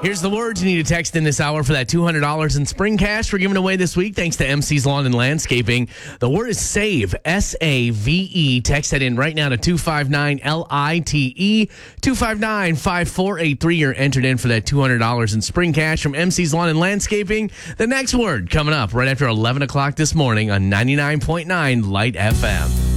Here's the words you need to text in this hour for that $200 in spring cash we're giving away this week thanks to MC's Lawn and Landscaping. The word is SAVE, S-A-V-E. Text that in right now to 259-LITE, 259-5483. You're entered in for that $200 in spring cash from MC's Lawn and Landscaping. The next word coming up right after 11 o'clock this morning on 99.9 Light FM.